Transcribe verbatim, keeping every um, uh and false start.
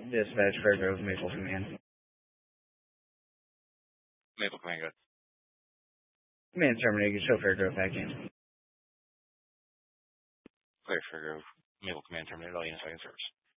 Dispatch, Fairgrove, Maple Command. Maple Command, good. Command terminated. Show Fairgrove back in. Clear, Fairgrove. Maple Command terminated. All units back in service.